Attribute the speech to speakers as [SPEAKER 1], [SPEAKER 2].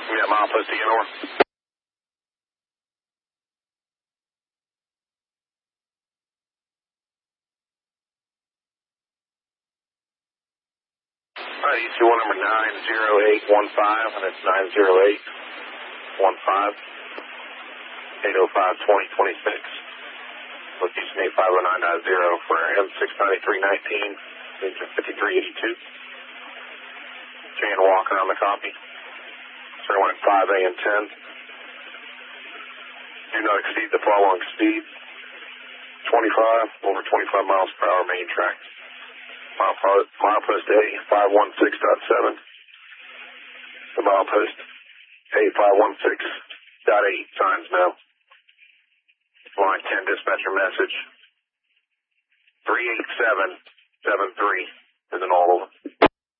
[SPEAKER 1] Yeah, milepost Eanor. Alright, EC1 number 90815, and it's 90815, 805-2026. Location 85090 for M69319, engine 5382. Jan Walker on the copy. Sir went 5A and 10. Do not exceed the following speed. 25, over 25 miles per hour main track. Milepost A 516.7. The milepost A 516.8 signs now. Line 10 dispatcher message. 38773 is an all over.